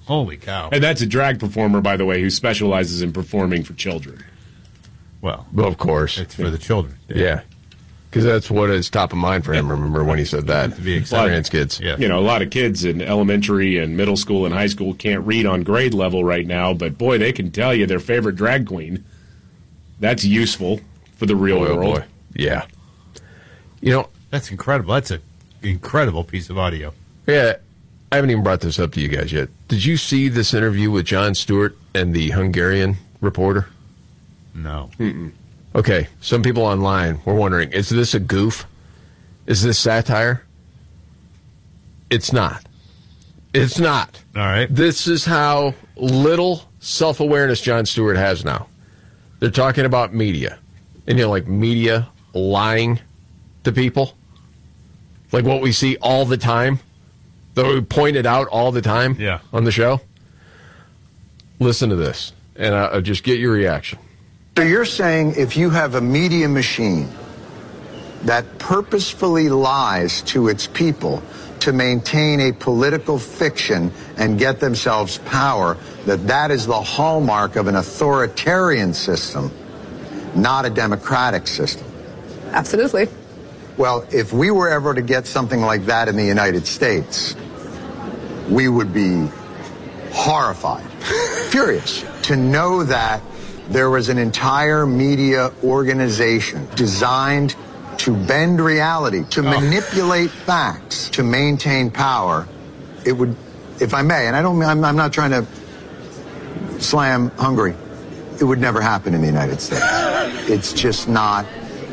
Holy cow. And that's a drag performer, by the way, who specializes in performing for children. Well, of course. It's for the children. Yeah. Because that's what is top of mind for him, remember, when he said that. To be excited. Trans kids. Yeah. You know, a lot of kids in elementary and middle school and high school can't read on grade level right now, but boy, they can tell you their favorite drag queen. That's useful for the real world. Boy. Yeah. You know, That's incredible. That's an incredible piece of audio. yeah, I haven't even brought this up to you guys yet. Did you see this interview with Jon Stewart and the Hungarian reporter? No. Okay, some people online were wondering, is this a goof? Is this satire? It's not. It's not. All right. This is how little self-awareness Jon Stewart has now. They're talking about media. And, you know, like media lying to people. Like what we see all the time. That we pointed out all the time on the show. Listen to this, and I'll just get your reaction. So you're saying if you have a media machine that purposefully lies to its people to maintain a political fiction and get themselves power, that is the hallmark of an authoritarian system, not a democratic system? Absolutely. Well, if we were ever to get something like that in the United States, we would be horrified, furious to know that there was an entire media organization designed to bend reality, to manipulate facts, to maintain power. It would, if I may, and I'm not trying to slam Hungary, it would never happen in the United States. It's just not,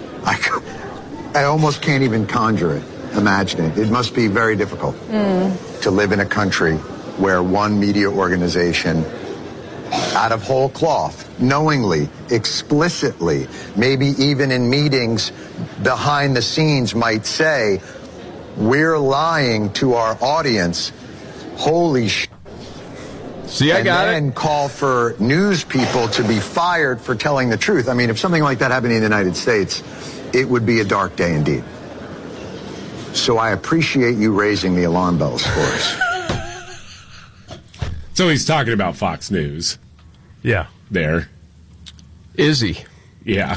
I almost can't even conjure it, imagine it. It must be very difficult to live in a country where one media organization, out of whole cloth, knowingly, explicitly, maybe even in meetings behind the scenes might say, we're lying to our audience. Holy shit. See, I got it. And then call for news people to be fired for telling the truth. I mean, if something like that happened in the United States, it would be a dark day indeed. So I appreciate you raising the alarm bells for us. So he's talking about Fox News. Yeah. There. Is he? Yeah.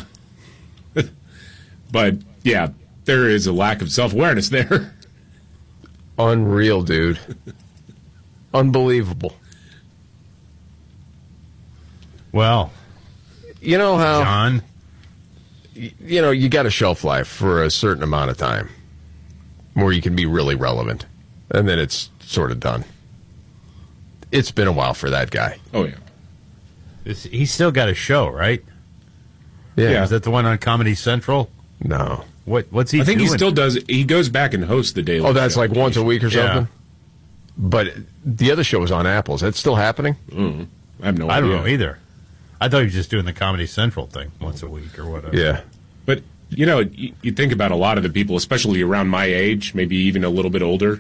But, yeah, there is a lack of self-awareness there. Unreal, dude. Unbelievable. Well, you know how, John, you know, you got a shelf life for a certain amount of time where you can be really relevant, and then it's sort of done. It's been a while for that guy. Oh, yeah. He's still got a show, right? Yeah. Is that the one on Comedy Central? No. What's he doing? I think he still does. He goes back and hosts the Daily Oh, that's Show. like once a week or something? Yeah. But the other show was on Apple. Is that still happening? I have no idea. I don't know either. I thought he was just doing the Comedy Central thing once a week or whatever. Yeah. But, you know, you think about a lot of the people, especially around my age, maybe even a little bit older.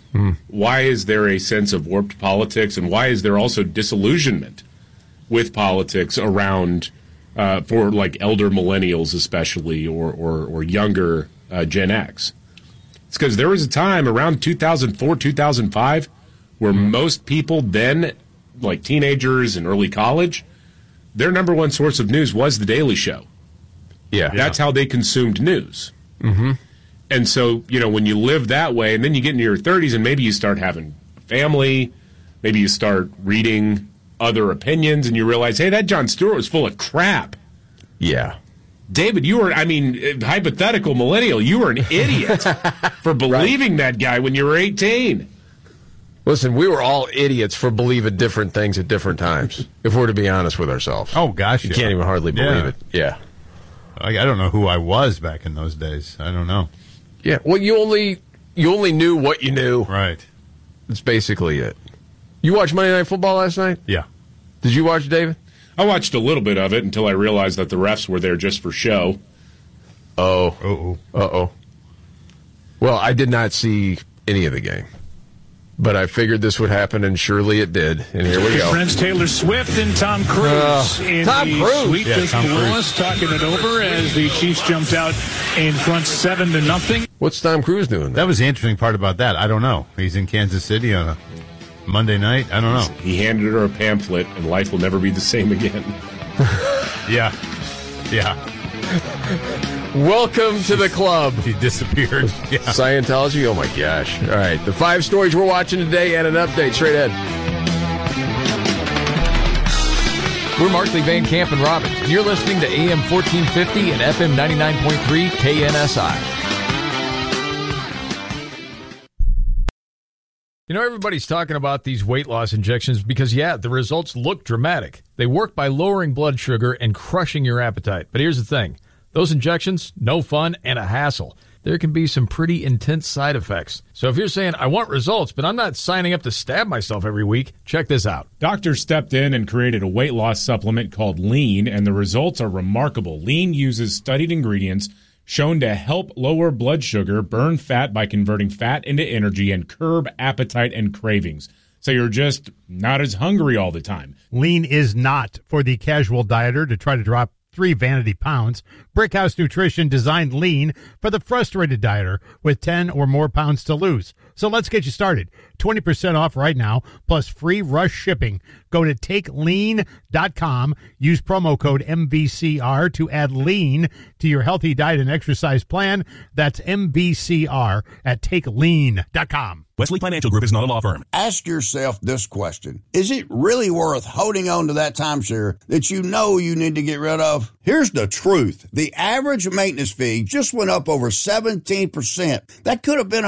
Why is there a sense of warped politics, and why is there also disillusionment with politics around, for like elder millennials especially, or younger Gen X? It's because there was a time around 2004, 2005, where most people then, like teenagers and early college, their number one source of news was The Daily Show. Yeah. That's how they consumed news. Mm-hmm. And so, you know, when you live that way, and then you get into your 30s, and maybe you start having a family, maybe you start reading other opinions, and you realize, hey, that Jon Stewart was full of crap. Yeah. David, you were, I mean, hypothetical millennial, you were an idiot for believing that guy when you were 18. Listen, we were all idiots for believing different things at different times, if we're to be honest with ourselves. Oh, gosh. You can't even hardly believe it. Yeah. I don't know who I was back in those days. I don't know. Yeah. Well, you only knew what you knew. Right. That's basically it. You watched Monday Night Football last night? Yeah. Did you watch it, David? I watched a little bit of it until I realized that the refs were there just for show. Oh. Uh-oh. Uh-oh. Well, I did not see any of the game. But I figured this would happen, and surely it did. And here we go. Friends Taylor Swift and Tom Cruise in Tom the Cruise. suite. Yeah, Tom Willis talking it over as the Chiefs jumped out in front 7-0. What's Tom Cruise doing there? That was the interesting part about that. I don't know. He's in Kansas City on a Monday night? I don't know. He handed her a pamphlet, and life will never be the same again. Yeah. Welcome to the club. He disappeared. Yeah. Scientology? Oh, my gosh. All right. The 5 stories we're watching today and an update straight ahead. We're Markley, Van Camp, and Robbins, and you're listening to AM 1450 and FM 99.3 KNSI. You know, everybody's talking about these weight loss injections because, yeah, the results look dramatic. They work by lowering blood sugar and crushing your appetite. But here's the thing. Those injections, no fun and a hassle. There can be some pretty intense side effects. So if you're saying, I want results, but I'm not signing up to stab myself every week, check this out. Doctors stepped in and created a weight loss supplement called Lean, and the results are remarkable. Lean uses studied ingredients shown to help lower blood sugar, burn fat by converting fat into energy, and curb appetite and cravings. So you're just not as hungry all the time. Lean is not for the casual dieter to try to drop 3 vanity pounds. Brickhouse Nutrition designed Lean for the frustrated dieter with 10 or more pounds to lose. So let's get you started. 20% off right now, plus free rush shipping. Go to TakeLean.com. Use promo code MVCR to add Lean to your healthy diet and exercise plan. That's MVCR at TakeLean.com. Wesley Financial Group is not a law firm. Ask yourself this question. Is it really worth holding on to that timeshare that you know you need to get rid of? Here's the truth. The average maintenance fee just went up over 17%. That could have been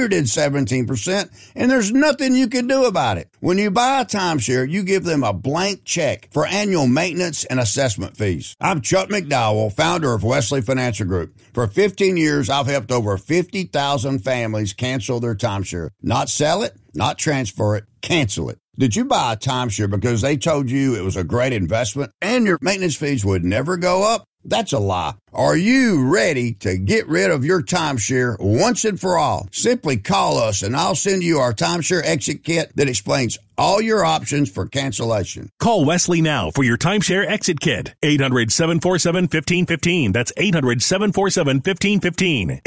117%, and there's nothing you can do about it. When you buy a timeshare, you give them a blank check for annual maintenance and assessment fees. I'm Chuck McDowell, founder of Wesley Financial Group. For 15 years, I've helped over 50,000 families cancel their timeshare. Not sell it, not transfer it, cancel it. Did you buy a timeshare because they told you it was a great investment and your maintenance fees would never go up? That's a lie. Are you ready to get rid of your timeshare once and for all? Simply call us and I'll send you our timeshare exit kit that explains all your options for cancellation. Call Wesley now for your timeshare exit kit. 800-747-1515. That's 800-747-1515.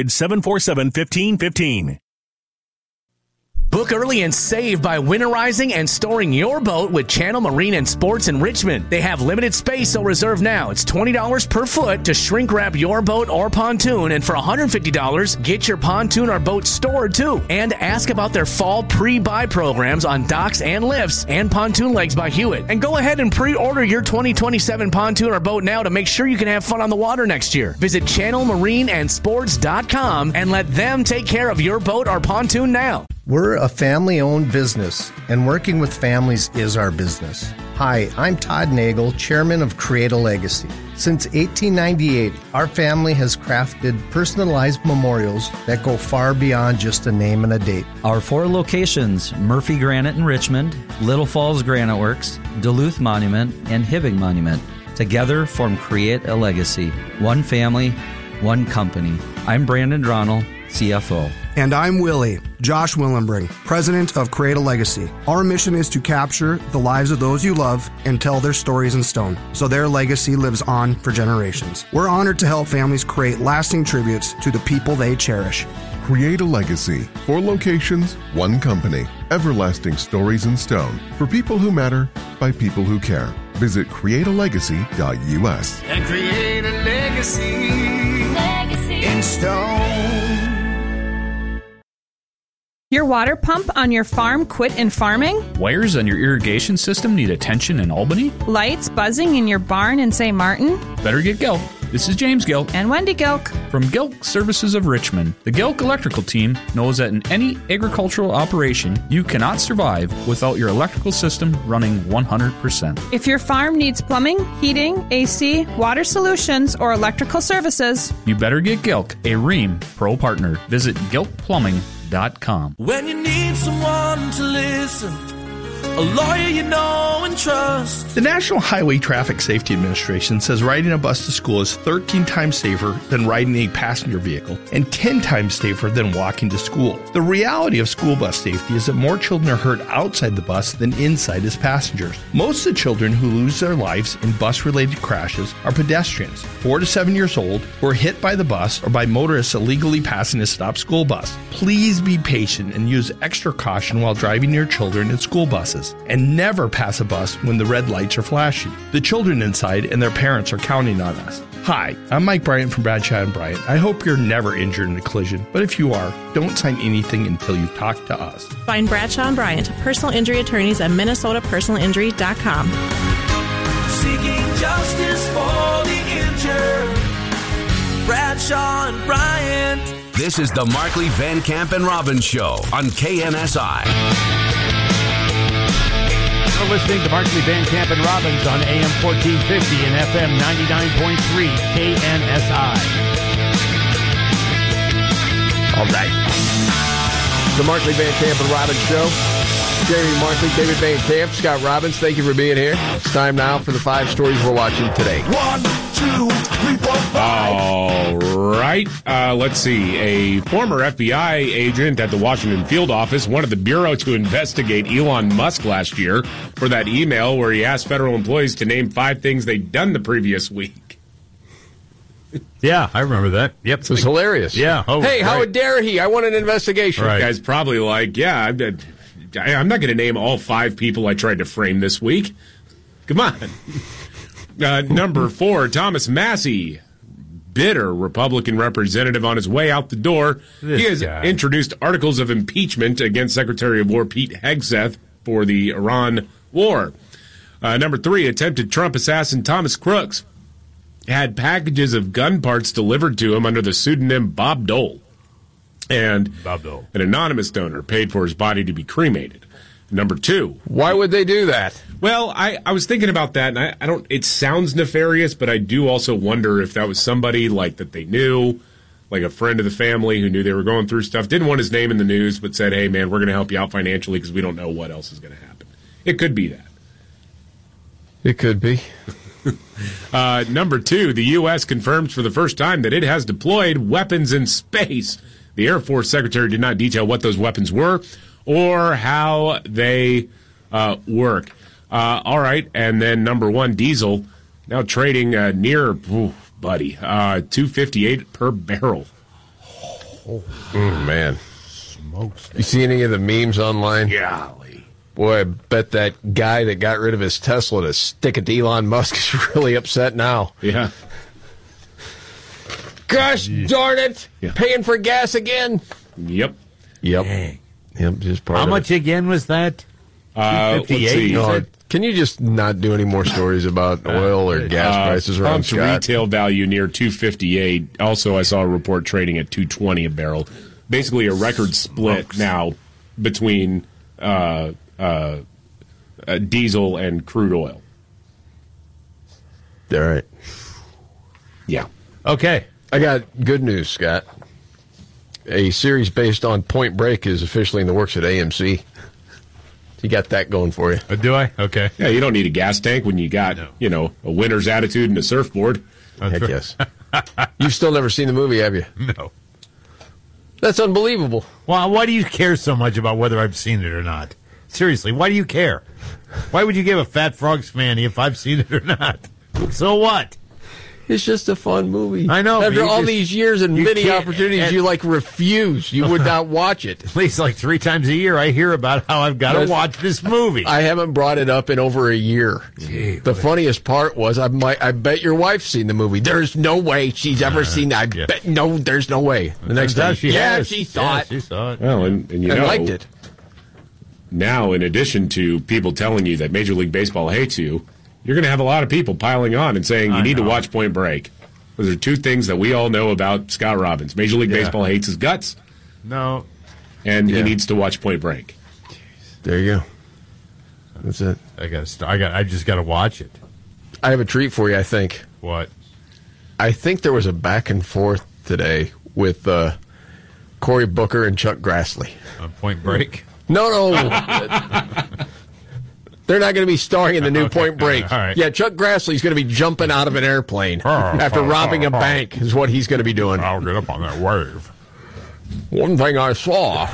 800-747-1515. Book early and save by winterizing and storing your boat with Channel Marine and Sports in Richmond. They have limited space, so reserve now. It's $20 per foot to shrink wrap your boat or pontoon, and for $150, get your pontoon or boat stored too. And ask about their fall pre-buy programs on docks and lifts and pontoon legs by Hewitt. And go ahead and pre-order your 2027 pontoon or boat now to make sure you can have fun on the water next year. Visit channelmarineandsports.com and let them take care of your boat or pontoon now. We're a family-owned business, and working with families is our business. Hi, I'm Todd Nagel, chairman of Create a Legacy. Since 1898, our family has crafted personalized memorials that go far beyond just a name and a date. Our 4 locations, Murphy Granite in Richmond, Little Falls Granite Works, Duluth Monument, and Hibbing Monument, together form Create a Legacy. One family, one company. I'm Brandon Dronell, CFO. And I'm Willie, Josh Willenbring, president of Create a Legacy. Our mission is to capture the lives of those you love and tell their stories in stone, so their legacy lives on for generations. We're honored to help families create lasting tributes to the people they cherish. Create a Legacy. 4 locations, one company. Everlasting stories in stone. For people who matter, by people who care. Visit createalegacy.us. And create a legacy in stone. Your water pump on your farm quit in farming? Wires on your irrigation system need attention in Albany? Lights buzzing in your barn in St. Martin? Better get Gilk. This is James Gilk. And Wendy Gilk. From Gilk Services of Richmond. The Gilk Electrical Team knows that in any agricultural operation, you cannot survive without your electrical system running 100%. If your farm needs plumbing, heating, AC, water solutions, or electrical services, you better get Gilk, a Rheem Pro partner. Visit gilkplumbing.com. When you need someone to listen, a lawyer you know and trust. The National Highway Traffic Safety Administration says riding a bus to school is 13 times safer than riding a passenger vehicle and 10 times safer than walking to school. The reality of school bus safety is that more children are hurt outside the bus than inside as passengers. Most of the children who lose their lives in bus-related crashes are pedestrians, 4 to 7 years old, who are hit by the bus or by motorists illegally passing a stopped school bus. Please be patient and use extra caution while driving your children in school buses, and never pass a bus when the red lights are flashing. The children inside and their parents are counting on us. Hi, I'm Mike Bryant from Bradshaw & Bryant. I hope you're never injured in a collision, but if you are, don't sign anything until you talk to us. Find Bradshaw & Bryant, personal injury attorneys at minnesotapersonalinjury.com. Seeking justice for the injured. Bradshaw and Bryant. This is the Markley, Van Camp, and Robbins Show on KNSI. You're listening to Markley, Van Camp, and Robbins on AM 1450 and FM 99.3 KNSI. All right. The Markley, Van Camp, and Robbins Show. Jamie Markley, David Van Camp, Scott Robbins, thank you for being here. It's time now for the 5 stories we're watching today. 1, 2, 3, 4, 5. All right. Let's see. A former FBI agent at the Washington field office wanted the Bureau to investigate Elon Musk last year for that email where he asked federal employees to name 5 things they'd done the previous week. Yeah, I remember that. Yep. It was hilarious. Yeah. Oh, hey, how right. dare he? I want an investigation. Right. Guy's probably like, yeah, I'm not going to name all 5 people I tried to frame this week. Come on. Number 4, Thomas Massey, bitter Republican representative on his way out the door. He has introduced articles of impeachment against Secretary of War Pete Hegseth for the Iran war. Number 3, attempted Trump assassin Thomas Crooks had packages of gun parts delivered to him under the pseudonym Bob Dole. And an anonymous donor paid for his body to be cremated. Number 2. Why would they do that? Well, I was thinking about that, and I don't. It sounds nefarious, but I do also wonder if that was somebody like that they knew, like a friend of the family who knew they were going through stuff, didn't want his name in the news, but said, "Hey, man, we're going to help you out financially because we don't know what else is going to happen." It could be that. It could be. Number 2, the U.S. confirms for the first time that it has deployed weapons in space. The Air Force Secretary did not detail what those weapons were or how they work. All right, and then number 1, diesel, now trading near, $2.58 per barrel. Man. Smokes. You see any of the memes online? Golly. Boy, I bet that guy that got rid of his Tesla to stick it to Elon Musk is really upset now. Yeah. Gosh darn it! Yeah. Paying for gas again. Yep. Yep. Just part How of much it. again was that? Let's see. No, can you just not do any more stories about oil or gas prices around Pump's Scott? retail value near $2.58. Also, I saw a report trading at $2.20 a barrel. Basically, a record split now between diesel and crude oil. All right. Yeah. Okay. I got good news, Scott. A series based on Point Break is officially in the works at AMC. You got that going for you. Do I? Okay. Yeah, you don't need a gas tank when you got, a winner's attitude and a surfboard. Heck yes. You've still never seen the movie, have you? No. That's unbelievable. Well, why do you care so much about whether I've seen it or not? Seriously, why do you care? Why would you give a Fat Frogs fan if I've seen it or not? So what? It's just a fun movie. I know. After all these years and many can't- opportunities, you refuse. You would not watch it. At least like 3 times a year, I hear about how I've got to watch this movie. I haven't brought it up in over a year. Gee, the funniest part was, I bet your wife's seen the movie. There's no way she's ever seen that. I bet no, there's no way. The next time, she has. she saw it. She saw it. Well, and you I know, liked it. Now, in addition to people telling you that Major League Baseball hates you, you're going to have a lot of people piling on and saying you need to watch Point Break. Those are 2 things that we all know about Scott Robbins. Major League Baseball hates his guts. No. And he needs to watch Point Break. There you go. That's it. I just got to watch it. I have a treat for you, I think. What? I think there was a back and forth today with Cory Booker and Chuck Grassley. On Point Break? No. They're not going to be starring in the new Point Break. All right. Yeah, Chuck Grassley's going to be jumping out of an airplane after robbing a bank is what he's going to be doing. I'll get up on that wave. One thing I saw.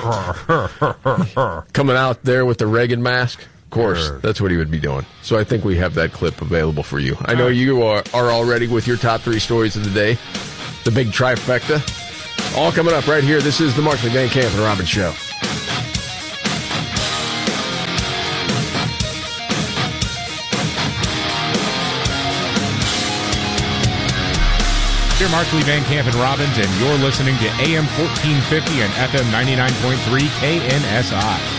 Coming out there with the Reagan mask. Of course, that's what he would be doing. So I think we have that clip available for you. I know you are already with your top 3 stories of the day. The big trifecta. All coming up right here. This is the Markley, Van Camp, and Robbins Show. Here, Markley, Van Camp, and Robbins, and you're listening to AM 1450 and FM 99.3 KNSI.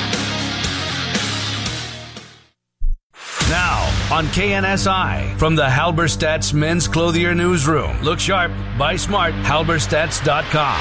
Now, on KNSI, from the Halberstadt's Men's Clothier Newsroom. Look sharp, buy smart, halberstadts.com.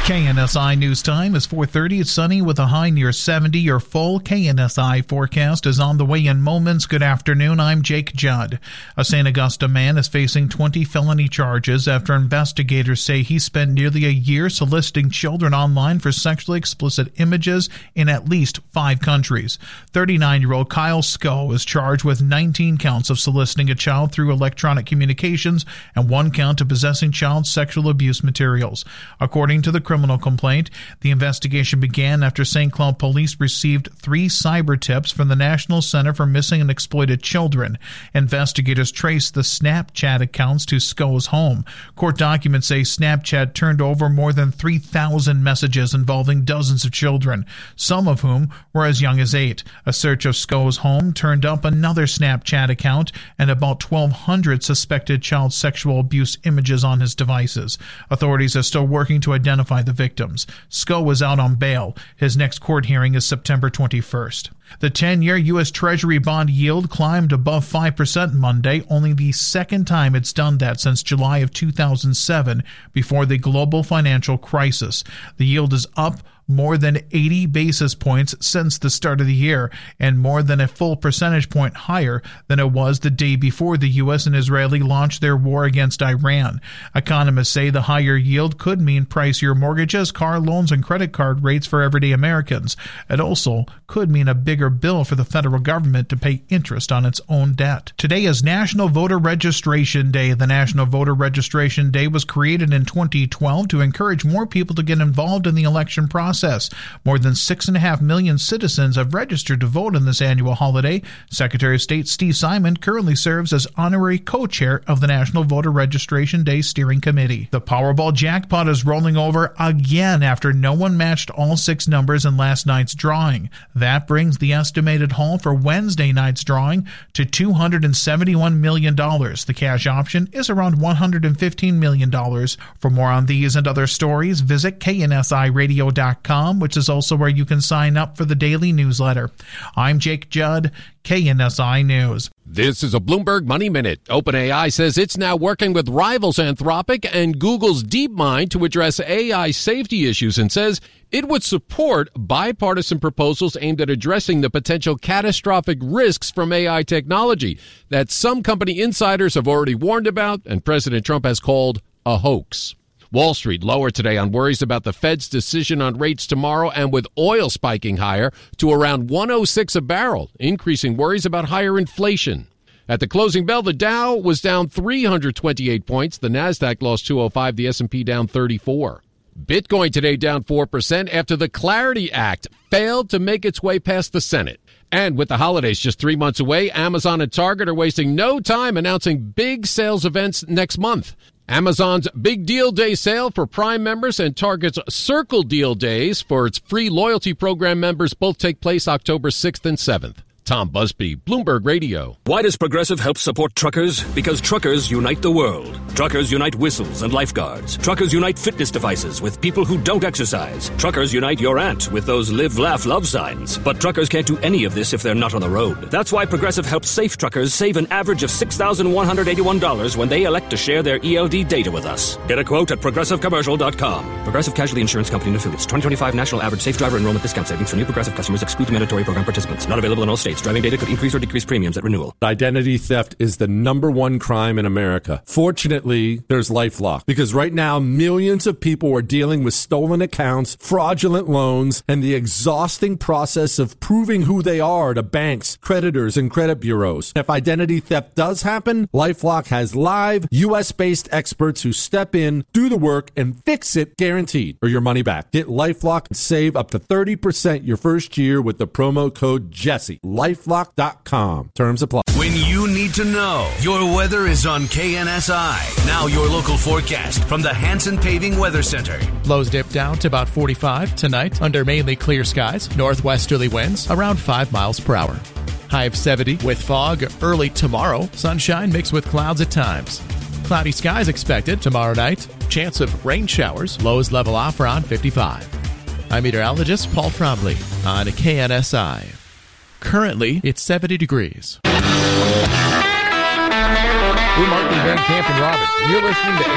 KNSI News Time is 4:30. It's sunny with a high near 70. Your full KNSI forecast is on the way in moments. Good afternoon. I'm Jake Judd. A St. Augusta man is facing 20 felony charges after investigators say he spent nearly a year soliciting children online for sexually explicit images in at least 5 countries. 39-year-old Kyle Sco is charged with 19 counts of soliciting a child through electronic communications and 1 count of possessing child sexual abuse materials. According to the criminal complaint, the investigation began after St. Cloud police received 3 cyber tips from the National Center for Missing and Exploited Children. Investigators traced the Snapchat accounts to Sco's home. Court documents say Snapchat turned over more than 3,000 messages involving dozens of children, some of whom were as young as 8. A search of Sco's home turned up another Snapchat account and about 1,200 suspected child sexual abuse images on his devices. Authorities are still working to identify the victims. Sco was out on bail. His next court hearing is September 21st. The 10-year U.S. Treasury bond yield climbed above 5% Monday, only the second time it's done that since July of 2007, before the global financial crisis. The yield is up more than 80 basis points since the start of the year, and more than a full percentage point higher than it was the day before the U.S. and Israeli launched their war against Iran. Economists say the higher yield could mean pricier mortgages, car loans, and credit card rates for everyday Americans. It also could mean a bigger bill for the federal government to pay interest on its own debt. Today is National Voter Registration Day. The National Voter Registration Day was created in 2012 to encourage more people to get involved in the election process. More than 6.5 million citizens have registered to vote in this annual holiday. Secretary of State Steve Simon currently serves as honorary co-chair of the National Voter Registration Day Steering Committee. The Powerball jackpot is rolling over again after no one matched all 6 numbers in last night's drawing. That brings the estimated haul for Wednesday night's drawing to $271 million. The cash option is around $115 million. For more on these and other stories, visit KNSIRadio.com, which is also where you can sign up for the daily newsletter. I'm Jake Judd, KNSI News. This is a Bloomberg Money Minute. OpenAI says it's now working with rivals Anthropic and Google's DeepMind to address AI safety issues and says it would support bipartisan proposals aimed at addressing the potential catastrophic risks from AI technology that some company insiders have already warned about and President Trump has called a hoax. Wall Street lower today on worries about the Fed's decision on rates tomorrow and with oil spiking higher to around $106 a barrel, increasing worries about higher inflation. At the closing bell, the Dow was down 328 points. The Nasdaq lost 205, the S&P down 34. Bitcoin today down 4% after the Clarity Act failed to make its way past the Senate. And with the holidays just 3 months away, Amazon and Target are wasting no time announcing big sales events next month. Amazon's Big Deal Day sale for Prime members and Target's Circle Deal Days for its free loyalty program members both take place October 6th and 7th. Tom Busby, Bloomberg Radio. Why does Progressive help support truckers? Because truckers unite the world. Truckers unite whistles and lifeguards. Truckers unite fitness devices with people who don't exercise. Truckers unite your aunt with those live, laugh, love signs. But truckers can't do any of this if they're not on the road. That's why Progressive helps safe truckers save an average of $6,181 when they elect to share their ELD data with us. Get a quote at ProgressiveCommercial.com. Progressive Casualty Insurance Company and Affiliates. 2025 National Average Safe Driver Enrollment Discount Savings for new Progressive customers exclude mandatory program participants. Not available in all states. states. Driving data could increase or decrease premiums at renewal. Identity theft is the #1 crime in America. Fortunately, there's LifeLock, because right now millions of people are dealing with stolen accounts, fraudulent loans, and the exhausting process of proving who they are to banks, creditors, and credit bureaus. If identity theft does happen, LifeLock has live, U.S.-based experts who step in, do the work, and fix it guaranteed, or your money back. Get LifeLock and save up to 30% your first year with the promo code Jesse. LifeLock.com. Terms apply. When you need to know, your weather is on KNSI. Now your local forecast from the Hanson Paving Weather Center. Lows dip down to about 45 tonight under mainly clear skies. Northwesterly winds around 5 miles per hour. High of 70 with fog early tomorrow. Sunshine mixed with clouds at times. Cloudy skies expected tomorrow night. Chance of rain showers. Lows level off around 55. I'm meteorologist Paul Trombley on KNSI. Currently, it's 70 degrees. We're Martin Van Camp and Robin. You're listening to